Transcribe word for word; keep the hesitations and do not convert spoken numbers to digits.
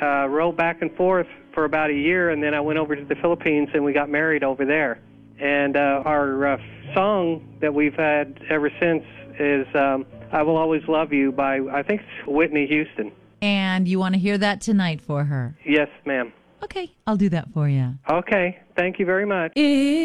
uh, rode back and forth for about a year, and then I went over to the Philippines, and we got married over there. And uh, our uh, song that we've had ever since is um, I Will Always Love You by, I think it's Whitney Houston. And you want to hear that tonight for her? Yes, ma'am. Okay, I'll do that for you. Okay, thank you very much.